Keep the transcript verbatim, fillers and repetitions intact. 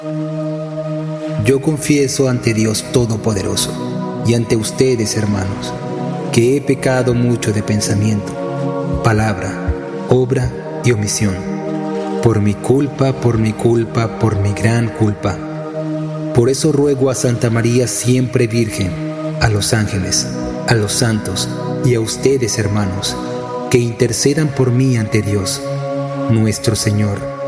Yo confieso ante Dios Todopoderoso y ante ustedes, hermanos, que he pecado mucho de pensamiento, palabra, obra y omisión. Por mi culpa, por mi culpa, por mi gran culpa. Por eso ruego a Santa María siempre Virgen, a los ángeles, a los santos y a ustedes, hermanos, que intercedan por mí ante Dios, nuestro Señor,